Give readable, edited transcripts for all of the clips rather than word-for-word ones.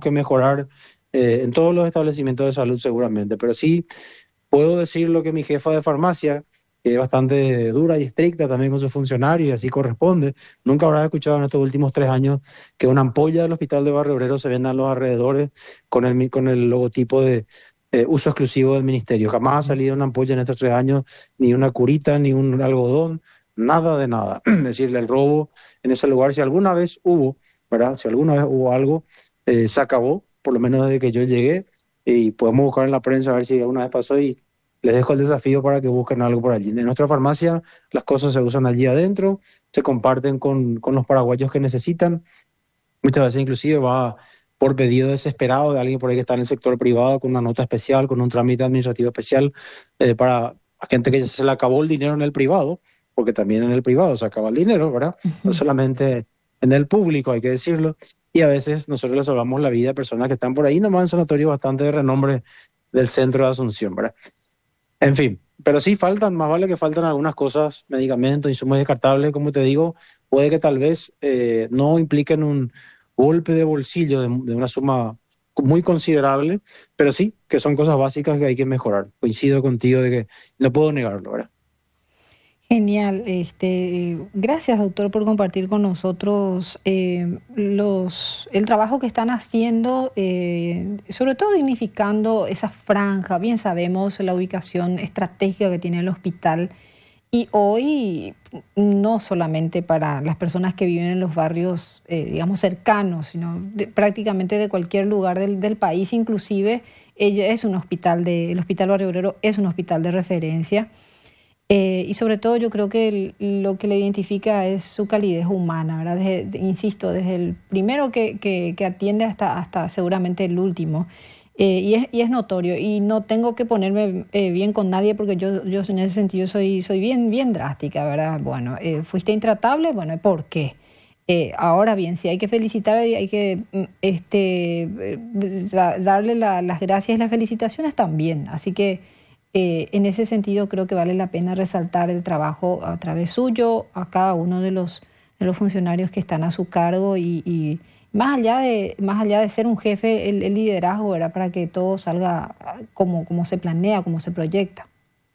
que mejorar en todos los establecimientos de salud seguramente, pero sí puedo decir lo que mi jefa de farmacia, que es bastante dura y estricta también con sus funcionarios, y así corresponde. Nunca habrás escuchado en estos últimos 3 años que una ampolla del hospital de Barrio Obrero se venda en los alrededores con el logotipo de uso exclusivo del ministerio. Jamás ha salido una ampolla en estos 3 años, ni una curita, ni un algodón, nada de nada. Es decir, el robo en ese lugar, si alguna vez hubo, ¿verdad? Si alguna vez hubo algo, se acabó, por lo menos desde que yo llegué, y podemos buscar en la prensa a ver si alguna vez pasó y les dejo el desafío para que busquen algo por allí. En nuestra farmacia las cosas se usan allí adentro, se comparten con los paraguayos que necesitan. Muchas veces inclusive va por pedido desesperado de alguien por ahí que está en el sector privado con una nota especial, con un trámite administrativo especial para gente que ya se le acabó el dinero en el privado, porque también en el privado se acaba el dinero, ¿verdad? No solamente en el público, hay que decirlo. Y a veces nosotros les salvamos la vida a personas que están por ahí, nomás en sanatorios bastante de renombre del centro de Asunción, ¿verdad? En fin, pero sí faltan, más vale que faltan algunas cosas, medicamentos, insumos descartables, como te digo, puede que tal vez no impliquen un golpe de bolsillo de una suma muy considerable, pero sí que son cosas básicas que hay que mejorar. Coincido contigo de que no puedo negarlo, ¿verdad? Genial. Gracias, doctor, por compartir con nosotros el trabajo que están haciendo, sobre todo dignificando esa franja. Bien sabemos la ubicación estratégica que tiene el hospital y hoy no solamente para las personas que viven en los barrios, digamos, cercanos, sino prácticamente de cualquier lugar del país, inclusive es un hospital el Hospital Barrio Obrero es un hospital de referencia. Y sobre todo yo creo que lo que le identifica es su calidez humana, ¿verdad? Insisto, desde el primero que atiende hasta seguramente el último. Y es notorio. Y no tengo que ponerme bien con nadie porque yo en ese sentido soy bien drástica, ¿verdad? Bueno, fuiste intratable, bueno, ¿por qué? Ahora bien, si hay que felicitar, hay que darle las gracias y las felicitaciones también. Así que en ese sentido creo que vale la pena resaltar el trabajo a través suyo a cada uno de los funcionarios que están a su cargo y más allá de ser un jefe, el liderazgo, ¿verdad? Para que todo salga como se planea, como se proyecta.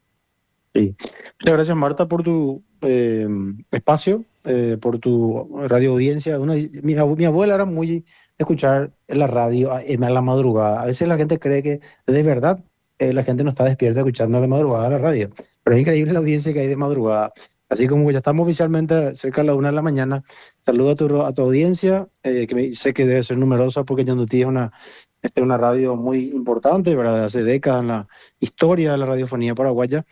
Sí. Muchas gracias, Marta, por tu espacio, por tu radio audiencia. Mi abuela era muy de escuchar en la radio a la madrugada. A veces la gente cree que de verdad la gente no está despierta escuchando a la madrugada la radio. Pero es increíble la audiencia que hay de madrugada. Así como ya estamos oficialmente cerca de la 1 de la mañana, saludo a tu audiencia, sé que debe ser numerosa porque Ñandutí es una radio muy importante, ¿verdad? Hace décadas en la historia de la radiofonía paraguaya.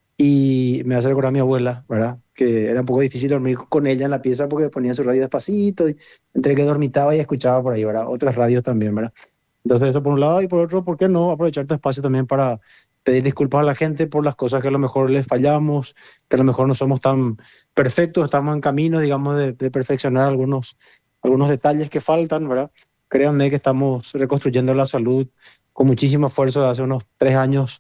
Y me hace recordar a mi abuela, ¿verdad? Que era un poco difícil dormir con ella en la pieza porque ponía su radio despacito y entre que dormitaba y escuchaba por ahí, ¿verdad? Otras radios también, ¿verdad? Entonces eso por un lado y por otro, ¿por qué no aprovechar tu espacio también para pedir disculpas a la gente por las cosas que a lo mejor les fallamos, que a lo mejor no somos tan perfectos, estamos en camino, digamos, de perfeccionar algunos detalles que faltan, ¿verdad? Créanme que estamos reconstruyendo la salud con muchísimo esfuerzo de hace unos 3 años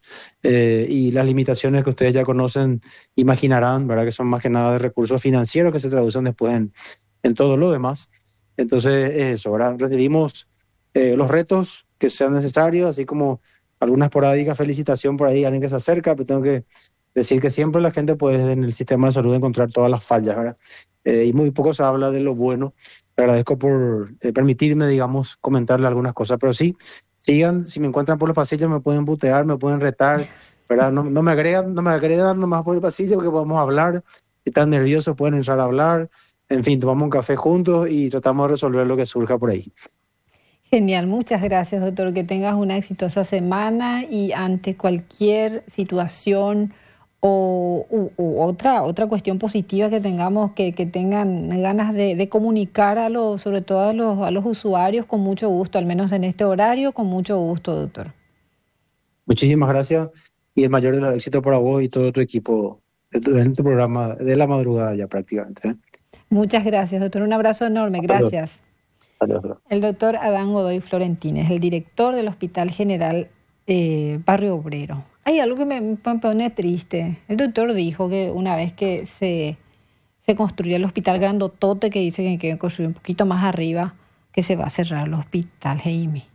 y las limitaciones que ustedes ya conocen, imaginarán, ¿verdad? Que son más que nada de recursos financieros que se traducen después en todo lo demás. Entonces, es eso, ¿verdad? Recibimos los retos que sean necesarios, así como alguna esporádica felicitación por ahí, alguien que se acerca, pero tengo que decir que siempre la gente puede en el sistema de salud encontrar todas las fallas, ¿verdad? Y muy poco se habla de lo bueno. Te agradezco por permitirme, digamos, comentarle algunas cosas, pero sí, sigan, si me encuentran por los pasillos me pueden putear, me pueden retar, ¿verdad? No me agredan nomás por el pasillo porque podemos hablar, si están nerviosos pueden entrar a hablar, en fin, tomamos un café juntos y tratamos de resolver lo que surja por ahí. Genial, muchas gracias, doctor. Que tengas una exitosa semana y ante cualquier situación u otra cuestión positiva que tengamos, que tengan ganas de comunicar sobre todo a los usuarios, con mucho gusto, al menos en este horario, con mucho gusto, doctor. Muchísimas gracias y el mayor de los éxitos para vos y todo tu equipo en tu programa de la madrugada ya prácticamente, ¿eh? Muchas gracias, doctor. Un abrazo enorme. Hasta luego. Gracias. Hasta luego. El doctor Adán Godoy Florentines, el director del Hospital General Barrio Obrero. Hay algo que me pone triste. El doctor dijo que una vez que se construya el hospital grandotote, que dice que construir un poquito más arriba, que se va a cerrar el hospital Jaime.